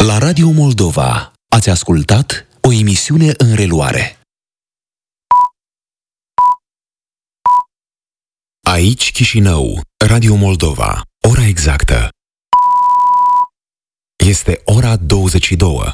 La Radio Moldova ați ascultat o emisiune în reluare. Aici Chișinău, Radio Moldova, ora exactă. Este ora 22.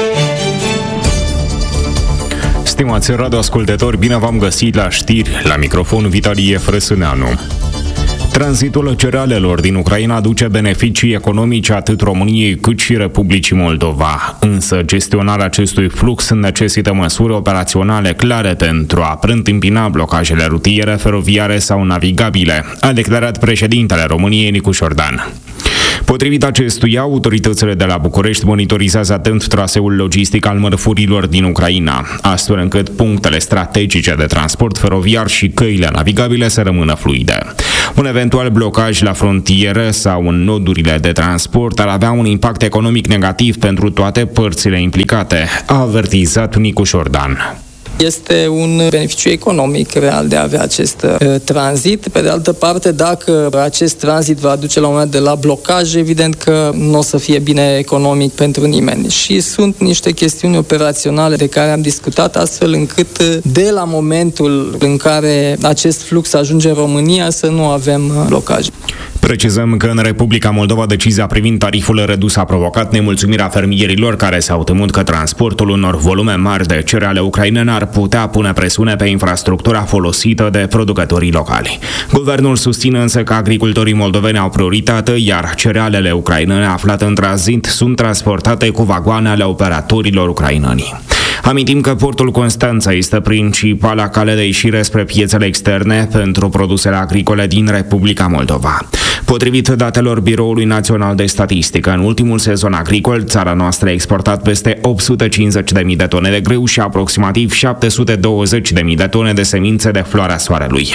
Stimați radioascultători, bine v-am găsit la știri, la microfon Vitalie Frăsâneanu. Tranzitul cerealelor din Ucraina aduce beneficii economice atât României cât și Republicii Moldova. Însă gestionarea acestui flux necesită măsuri operaționale clare pentru a preîntâmpina blocajele rutiere, feroviare sau navigabile, a declarat președintele României Nicu Șordan. Potrivit acestuia, autoritățile de la București monitorizează atent traseul logistic al mărfurilor din Ucraina, astfel încât punctele strategice de transport feroviar și căile navigabile să rămână fluide. Un eventual blocaj la frontieră sau în nodurile de transport ar avea un impact economic negativ pentru toate părțile implicate, a avertizat Nicu Șordan. Este un beneficiu economic real de a avea acest tranzit. Pe de altă parte, dacă acest tranzit va duce la un moment de la blocaj, evident că nu o să fie bine economic pentru nimeni. Și sunt niște chestiuni operaționale de care am discutat, astfel încât de la momentul în care acest flux ajunge în România să nu avem blocaj. Precizăm că în Republica Moldova decizia privind tariful redus a provocat nemulțumirea fermierilor care s-au temut că transportul unor volume mari de cereale ucrainene ar putea pune presiune pe infrastructura folosită de producătorii locali. Guvernul susține însă că agricultorii moldoveni au prioritate, iar cerealele ucrainene aflate în tranzit sunt transportate cu vagoane ale operatorilor ucraineni. Amintim că portul Constanța este principala cale de ieșire spre piețele externe pentru produsele agricole din Republica Moldova. Potrivit datelor Biroului Național de Statistică, în ultimul sezon agricol, țara noastră a exportat peste 850.000 de tone de grâu și aproximativ 720.000 de tone de semințe de floarea soarelui.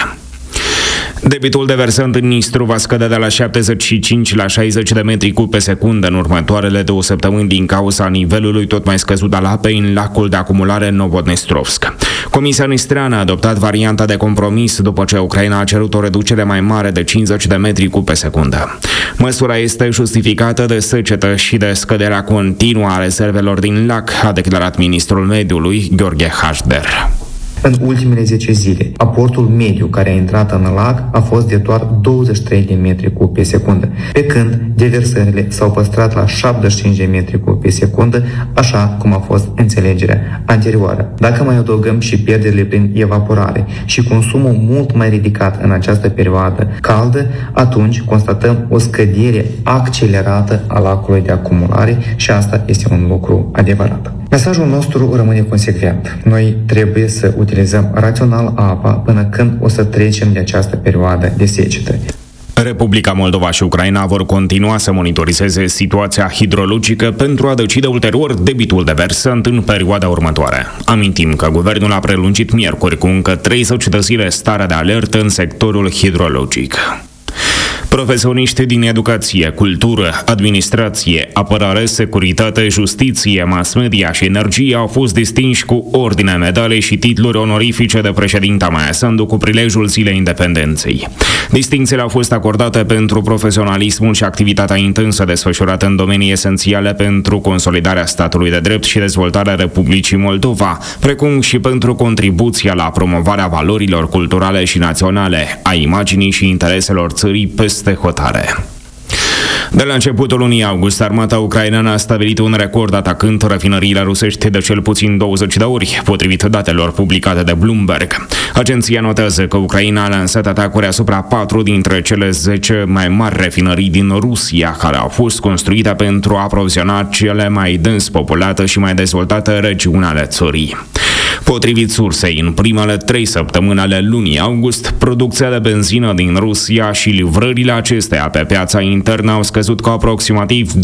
Debitul de versant în Nistru va scădea de la 75 la 60 de metri cub pe secundă în următoarele 2 săptămâni din cauza nivelului tot mai scăzut al apei în lacul de acumulare Novodnestrovsk. Comisia nistreană a adoptat varianta de compromis după ce Ucraina a cerut o reducere mai mare de 50 de metri cub pe secundă. Măsura este justificată de secetă și de scăderea continuă a rezervelor din lac, a declarat ministrul mediului Gheorghe Hașder. În ultimele 10 zile, aportul mediu care a intrat în lac a fost de doar 23 de metri cub pe secundă, pe când deversările s-au păstrat la 75 de metri cub pe secundă, așa cum a fost înțelegerea anterioară. Dacă mai adăugăm și pierderile prin evaporare și consumul mult mai ridicat în această perioadă caldă, atunci constatăm o scădere accelerată a lacului de acumulare și asta este un lucru adevărat. Mesajul nostru rămâne consecvent. Noi trebuie să utilizăm rațional apa până când o să trecem de această perioadă de secetă. Republica Moldova și Ucraina vor continua să monitorizeze situația hidrologică pentru a decide ulterior debitul de versant în perioada următoare. Amintim că guvernul a prelungit miercuri cu încă 30 de zile starea de alertă în sectorul hidrologic. Profesioniști din educație, cultură, administrație, apărare, securitate, justiție, mass media și energie au fost distinși cu ordine, medalii și titluri onorifice de președinta Maia Sandu cu prilejul Zilei Independenței. Distincțiile au fost acordate pentru profesionalismul și activitatea intensă desfășurată în domenii esențiale pentru consolidarea statului de drept și dezvoltarea Republicii Moldova, precum și pentru contribuția la promovarea valorilor culturale și naționale, a imaginii și intereselor țării peste hotare. De la începutul lunii august, armata ucraineană a stabilit un record atacând rafinăriile rusești de cel puțin 20 de ori, potrivit datelor publicate de Bloomberg. Agenția notează că Ucraina a lansat atacuri asupra 4 dintre cele 10 mai mari rafinării din Rusia, care au fost construite pentru a aproviziona cele mai dens populate și mai dezvoltate regiuni ale țării. Potrivit sursei, în primele 3 săptămâni ale lunii august, producția de benzină din Rusia și livrările acesteia pe piața internă au scăzut cu aproximativ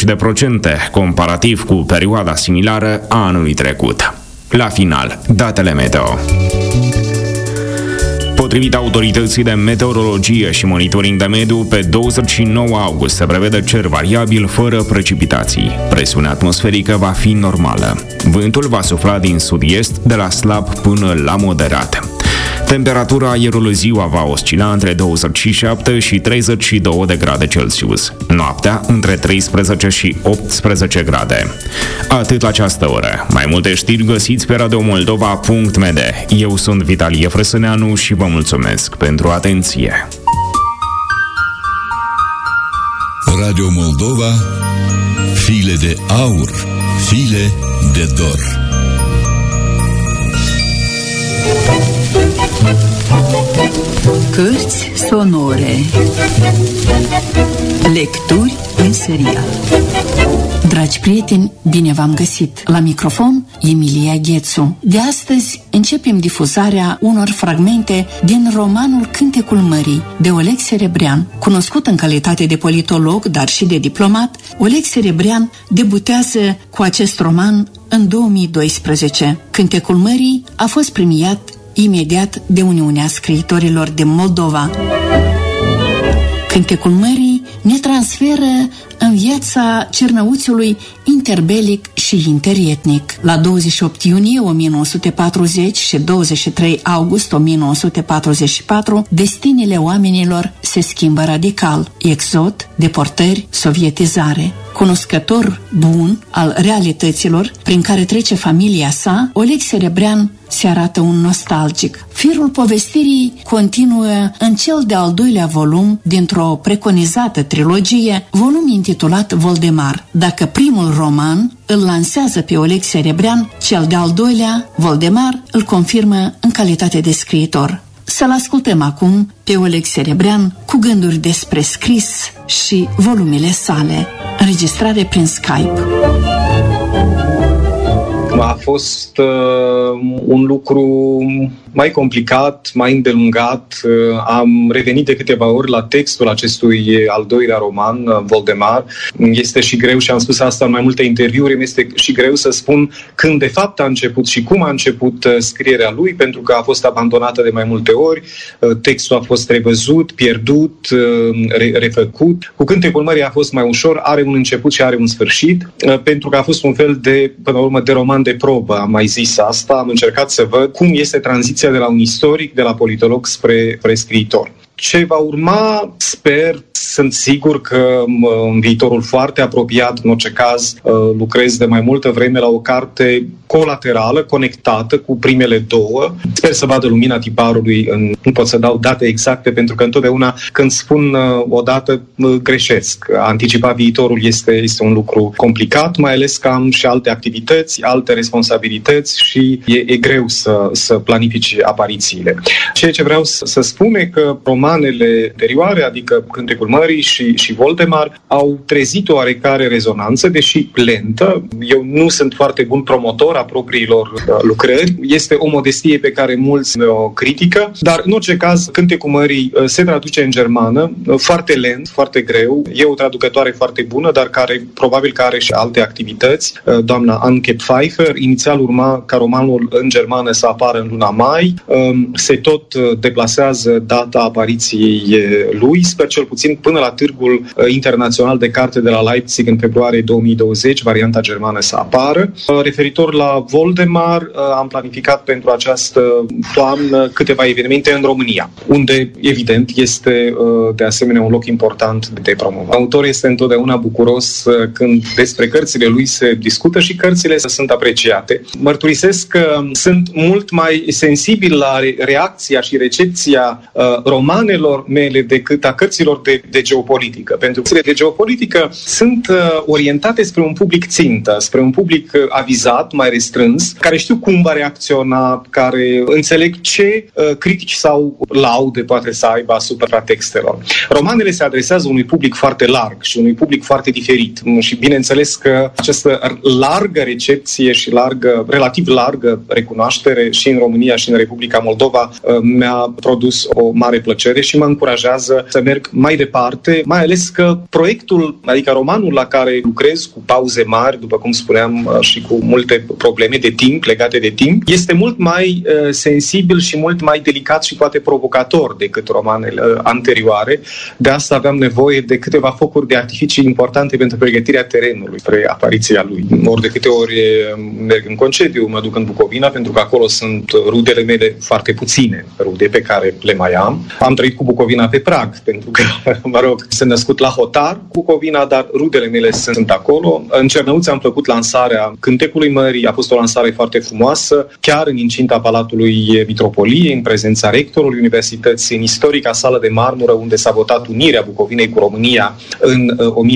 20%, comparativ cu perioada similară a anului trecut. La final, datele meteo. Potrivit autorității de meteorologie și monitoring de mediu, pe 29 august se prevede cer variabil fără precipitații. Presiunea atmosferică va fi normală. Vântul va sufla din sud-est de la slab până la moderat. Temperatura aerului ziua va oscila între 27 și 32 de grade Celsius. Noaptea între 13 și 18 grade. Atât la această oră. Mai multe știri găsiți pe radiomoldova.md. Eu sunt Vitalie Frăsâneanu și vă mulțumesc pentru atenție. Radio Moldova, file de aur, file de dor. Cărți sonore. Lecturi în serial. Dragi prieteni, bine v-am găsit! La microfon, Emilia Ghețu. De astăzi începem difuzarea unor fragmente din romanul Cântecul Mării, de Oleg Serebrean. Cunoscut în calitate de politolog, dar și de diplomat, Oleg Serebrean debutează cu acest roman în 2012. Cântecul Mării a fost premiat imediat de Uniunea Scriitorilor din Moldova. Cântecul Mării ne transferă în viața cernăuțului interbelic și interietnic. La 28 iunie 1940 și 23 august 1944, destinele oamenilor se schimbă radical. Exod, deportări, sovietizare. Cunoscător bun al realităților prin care trece familia sa, Oleg Serebrean se arată un nostalgic. Firul povestirii continuă în cel de-al doilea volum dintr-o preconizată trilogie, volum intitulat Voldemar. Dacă primul roman îl lansează pe Oleg Serebrean, cel de-al doilea, Voldemar, îl confirmă în calitate de scriitor. Să-l ascultăm acum pe Oleg Serebrean cu gânduri despre scris și volumele sale. Înregistrare prin Skype. A fost un lucru mai complicat, mai îndelungat. Am revenit de câteva ori la textul acestui al doilea roman, Voldemar. Este și greu, și am spus asta în mai multe interviuri, este și greu să spun când de fapt a început și cum a început scrierea lui, pentru că a fost abandonată de mai multe ori. Textul a fost revăzut, pierdut, refăcut. Cu Cântecul Mării a fost mai ușor, are un început și are un sfârșit, pentru că a fost un fel de, până la urmă, de roman de probă. Am mai zis asta, am încercat să văd cum este tranziția de la un istoric, de la politolog spre scriitor. Ce va urma, sper, sunt sigur că în viitorul foarte apropiat, în orice caz, lucrez de mai multă vreme la o carte colaterală, conectată cu primele două. Sper să vadă lumina tiparului. Nu pot să dau date exacte, pentru că întotdeauna când spun o dată, greșesc. A anticipa viitorul este un lucru complicat, mai ales că am și alte activități, alte responsabilități și e greu să planifici aparițiile. Ceea ce vreau să spun e că romanele anterioare, adică Cântecul Mării și Voldemar, au trezit o oarecare rezonanță, deși lentă. Eu nu sunt foarte bun promotor a propriilor lucrări. Este o modestie pe care mulți o critică, dar în orice caz Cântecul Mării se traduce în germană, foarte lent, foarte greu. E o traducătoare foarte bună, dar care probabil că are și alte activități. Doamna Anke Pfeiffer. Inițial urma ca romanul în germană să apară în luna mai. Se tot deplasează data apariției lui. Sper cel puțin până la Târgul Internațional de Carte de la Leipzig în februarie 2020, varianta germană să apară. Referitor la Voldemar, am planificat pentru această toamnă câteva evenimente în România, unde, evident, este de asemenea un loc important de promovat. Autorul este întotdeauna bucuros când despre cărțile lui se discută și cărțile sunt apreciate. Mărturisesc că sunt mult mai sensibil la reacția și recepția romanelor mele decât a cărților de geopolitică. Pentru că cărțile de geopolitică sunt orientate spre un public țintă, spre un public avizat, mai restrâns, care știu cum va reacționa, care înțeleg ce critici sau laude poate să aibă asupra textelor. Romanele se adresează unui public foarte larg și unui public foarte diferit. Și bineînțeles că această largă recepție și relativ largă recunoaștere și în România și în Republica Moldova mi-a produs o mare plăcere. vedere și mă încurajează să merg mai departe, mai ales că proiectul, adică romanul la care lucrez cu pauze mari, după cum spuneam, și cu multe probleme de timp, legate de timp, este mult mai sensibil și mult mai delicat și poate provocator decât romanele anterioare. De asta aveam nevoie de câteva focuri de artificii importante pentru pregătirea terenului spre apariția lui. Ori de câte ori merg în concediu, mă duc în Bucovina, pentru că acolo sunt rudele mele foarte puține, rude pe care le mai am. Am trăit cu Bucovina pe prag, pentru că, mă rog, sunt născut la Hotar, Bucovina, dar rudele mele sunt acolo. În Cernăuți am făcut lansarea Cântecului Mării, a fost o lansare foarte frumoasă, chiar în incinta Palatului Mitropoliei, în prezența rectorului universității, în istorica sală de marmură, unde s-a votat unirea Bucovinei cu România în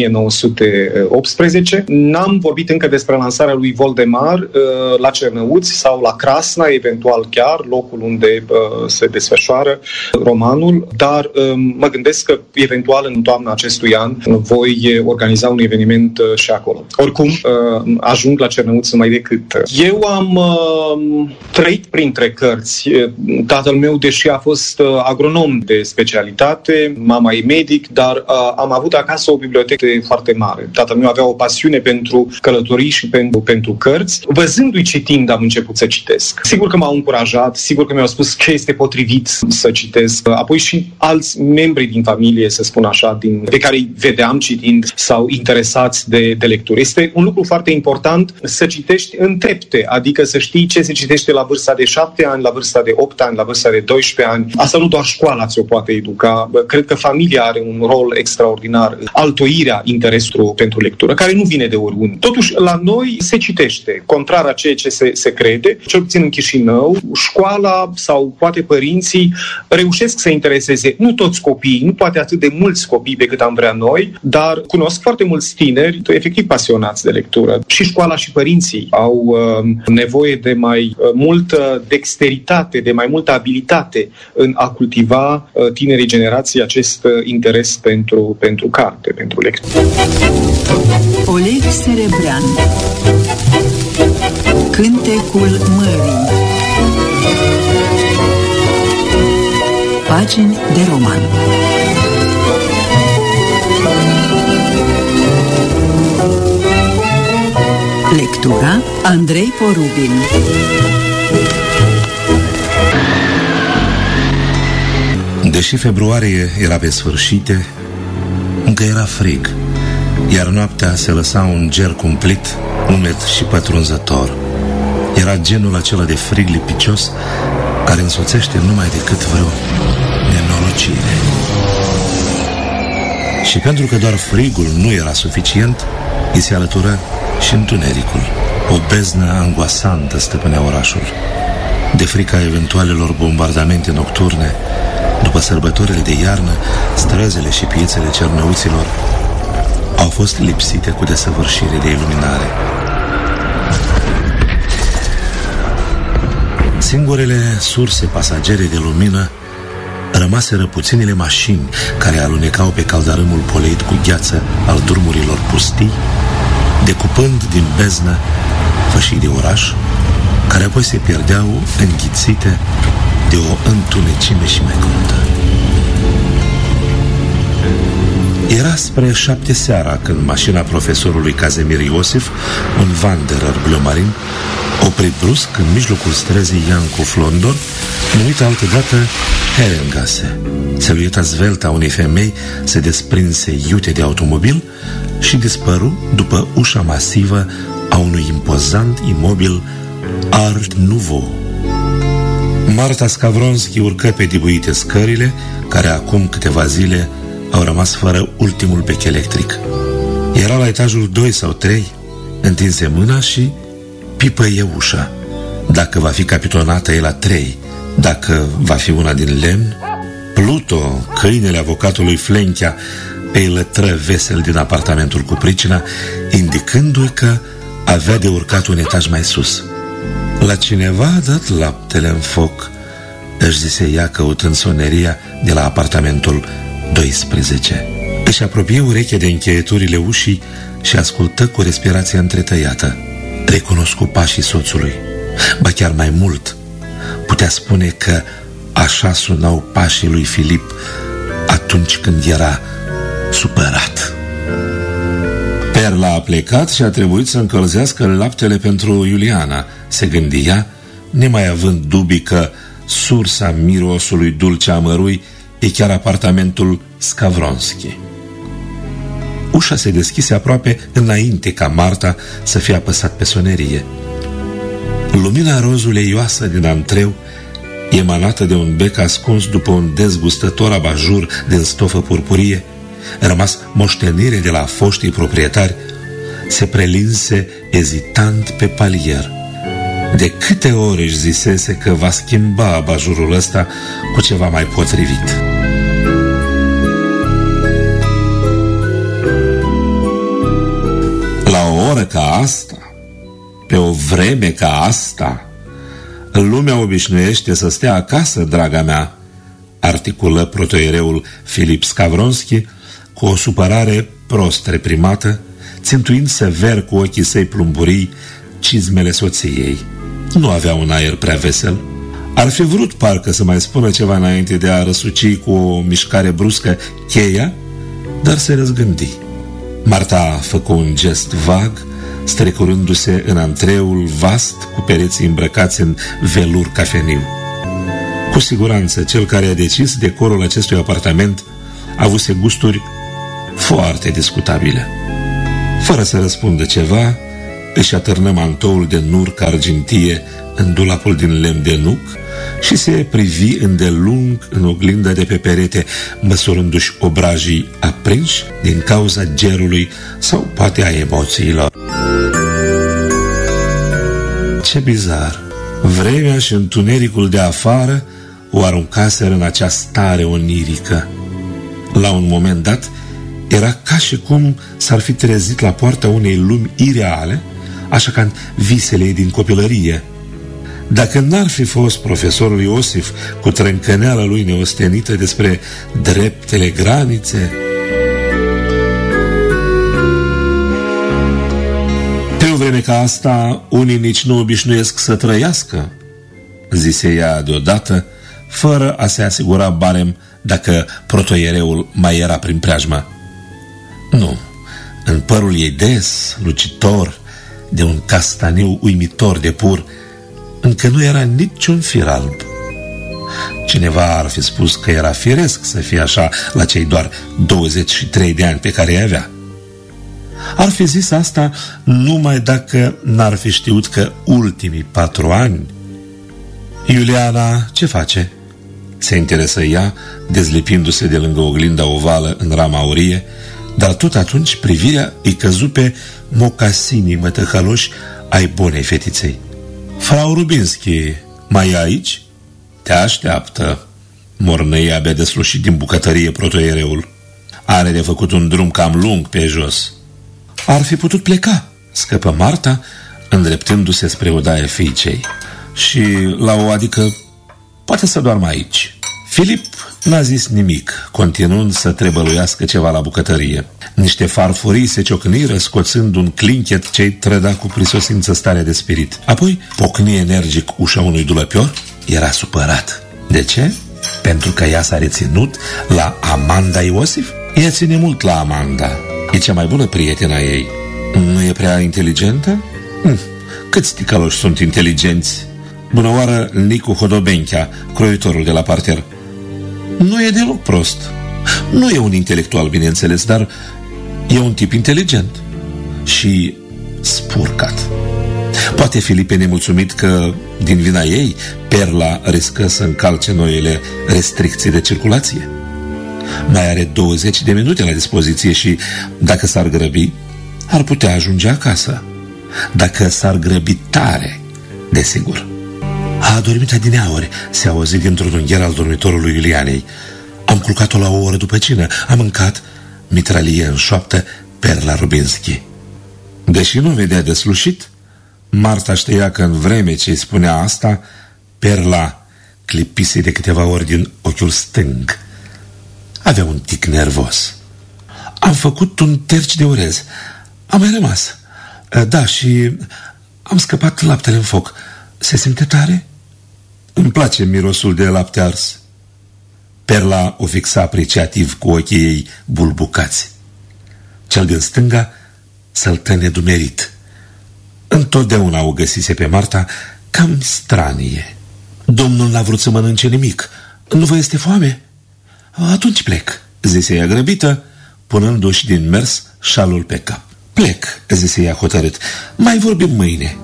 1918. N-am vorbit încă despre lansarea lui Voldemar la Cernăuți sau la Crasna, eventual chiar, locul unde se desfășoară romanul, dar mă gândesc că eventual în toamna acestui an voi organiza un eveniment și acolo. Oricum, ajung la Cernăuți numai decât. Eu am trăit printre cărți. Tatăl meu, deși a fost agronom de specialitate, mama e medic, dar am avut acasă o bibliotecă foarte mare. Tatăl meu avea o pasiune pentru călătorii și pentru cărți. Văzându-i citind, am început să citesc. Sigur că m-au încurajat, sigur că mi-au spus ce este potrivit să citesc. Apoi și alți membri din familie, să spun așa, pe care îi vedeam citind sau interesați de lectură. Este un lucru foarte important să citești în trepte, adică să știi ce se citește la vârsta de 7 ani, la vârsta de 8 ani, la vârsta de 12 ani. Asta nu doar școala ți-o poate educa. Cred că familia are un rol extraordinar, altoirea interesului pentru lectură, care nu vine de oriunde. Totuși, la noi se citește, contrar a ceea ce se crede, cel puțin în Chișinău, școala sau poate părinții reușesc să intereseze nu toți copiii, nu poate atât de mulți copii pe cât am vrea noi, dar cunosc foarte mulți tineri efectiv pasionați de lectură. Și școala și părinții au nevoie de mai multă dexteritate, de mai multă abilitate în a cultiva tinerii generații acest interes pentru carte, pentru lectură. Oleg Serebrean, Cântecul Mării, pagini de roman. Lectura Andrei Porubin. Deși februarie era pe sfârșite, încă era frig, iar noaptea se lăsa un ger cumplit, umed și pătrunzător. Era genul acela de frig lipicios care însoțește numai decât vreo nenorocire. Și pentru că doar frigul nu era suficient, îi se alătură și întunericul. O beznă angoasantă stăpânea orașul. De frica eventualelor bombardamente nocturne, după sărbătorile de iarnă, străzile și piețele cernăuților au fost lipsite cu desăvârșire de iluminare. Singurele surse pasagere de lumină rămaseră puținele mașini care alunecau pe caldarâmul poleit cu gheață al drumurilor pustii, decupând din beznă fășii de oraș, care apoi se pierdeau înghițite de o întunecime și mai cruntă. Era spre 7 seara când mașina profesorului Cazimir Iosif, un Wanderer bleu-marin, oprit brusc în mijlocul străzii Iancu Flondor, numită altădată Herrengasse. Silueta zveltă a unei femei se desprinse iute de automobil și dispăru după ușa masivă a unui impozant imobil Art Nouveau. Marta Skavronski urcă pe dibuite scările, care acum câteva zile au rămas fără ultimul bec electric. Era la etajul 2 sau 3, întinse mâna și pipăie ușa. Dacă va fi capitonată e la 3, dacă va fi una din lemn. Pluto, câinele avocatului Flenchea, îi lătră vesel din apartamentul cu pricina, indicându-i că avea de urcat un etaj mai sus. La cineva a dat laptele în foc, își zise ea căutând soneria de la apartamentul 12. Își apropie urechea de încheieturile ușii și ascultă cu respirația întretăiată. Recunoscu pașii soțului, ba chiar mai mult, putea spune că Așa sunau pașii lui Filip atunci când era supărat. Perla a plecat și a trebuit să încălzească laptele pentru Iuliana, se gândia, nemai având dubii că sursa mirosului dulce amărui e chiar apartamentul Skavronski. Ușa se deschise aproape înainte ca Marta să fie apăsat pe sonerie. Lumina rozuleioasă din antreu, emanată de un bec ascuns după un dezgustător abajur din stofă purpurie, rămas moștenire de la foștii proprietari, se prelinse ezitant pe palier. De câte ori își zisese că va schimba abajurul ăsta cu ceva mai potrivit. La o oră ca asta, pe o vreme ca asta, lumea obișnuiește să stea acasă, draga mea, articulă protoiereul Filip Skavronski cu o supărare prost reprimată, țintuind sever cu ochii săi plumburii cizmele soției. Nu avea un aer prea vesel. Ar fi vrut parcă să mai spună ceva înainte de a răsuci cu o mișcare bruscă cheia, dar se răzgândi. Marta făcu un gest vag, strecurându-se în antreul vast cu pereții îmbrăcați în velur cafeniu. Cu siguranță, cel care a decis decorul acestui apartament avuse gusturi foarte discutabile. Fără să răspundă ceva, își atârnă mantoul de nurcă argintie în dulapul din lemn de nuc și se privi îndelung în oglinda de pe perete, măsurându-și obrajii aprinși din cauza gerului sau poate a emoțiilor. Ce bizar! Vremea și întunericul de afară o aruncaseră în acea stare onirică. La un moment dat, era ca și cum s-ar fi trezit la poarta unei lumi ireale, așa ca în visele din copilărie. Dacă n-ar fi fost profesorul Iosif cu trâncăneala lui neostenită despre dreptele granițe, pe o vreme ca asta, unii nici nu obișnuiesc să trăiască, zise ea deodată, fără a se asigura barem dacă protoiereul mai era prin preajmă. Nu, în părul ei des, lucitor, de un castaniu uimitor de pur, încă nu era niciun fir alb. Cineva ar fi spus că era firesc să fie așa la cei doar 23 de ani pe care îi avea. Ar fi zis asta numai dacă n-ar fi știut că ultimii 4 ani... Iuliana, ce face? Se interesă ea, dezlipindu-se de lângă oglinda ovală în rama aurie, dar tot atunci privirea îi căzu pe mocasinii mătăhăloși ai bunei fetiței. Frau Rubinski, mai e aici? Te așteaptă, mornăi abia deslușit din bucătărie protoiereul. Are de făcut un drum cam lung pe jos. Ar fi putut pleca, scăpă Marta, îndreptându-se spre odaia fiicei. Și la o adică, poate să doarmă aici. Filip n-a zis nimic, continuând să trebăluiască ceva la bucătărie. Niște farfurii se ciocniră, scoțând un clinchet ce-i trăda cu prisosință starea de spirit. Apoi pocni energic ușa unui dulăpior. Era supărat. De ce? Pentru că ea s-a reținut la Amanda Iosif? Ea ține mult la Amanda. E cea mai bună prietena ei. Nu e prea inteligentă? Câți ticăloși sunt inteligenți? Bună oară, Nicu Hodobenchea, croitorul de la parter. Nu e deloc prost. Nu e un intelectual, bineînțeles, dar e un tip inteligent și spurcat. Poate Filip e nemulțumit că, din vina ei, Perla riscă să încalce noile restricții de circulație. Mai are 20 de minute la dispoziție și, dacă s-ar grăbi, ar putea ajunge acasă. Dacă s-ar grăbi tare, desigur. A adormit adineauri, se auzi dintr-un ungher al dormitorului Iulianei. Am culcat-o la o oră după cină, am mâncat, mitralie în șoaptă Perla Rubinski. Deși nu vedea deslușit, Marta știa că în vreme ce îi spunea asta, Perla clipise de câteva ori din ochiul stâng. Avea un tic nervos. Am făcut un terci de orez. Am mai rămas. Da, și am scăpat laptele în foc. Se simte tare? Îmi place mirosul de lapte ars. Perla o fixa apreciativ cu ochii ei bulbucați. Cel din stânga săltă nedumerit. Întotdeauna o găsise pe Marta cam stranie. Domnul n-a vrut să mănânce nimic. Nu vă este foame? Atunci plec, zise ea grăbită, punându-și din mers șalul pe cap. Plec, zise ea hotărât. Mai vorbim mâine.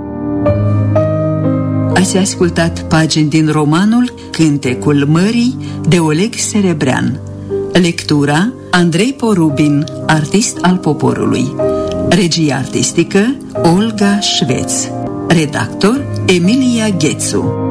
Ați ascultat pagini din romanul Cântecul Mării de Oleg Serebrean. Lectura Andrei Porubin, artist al poporului. Regie artistică Olga Șveț. Redactor Emilia Ghețu.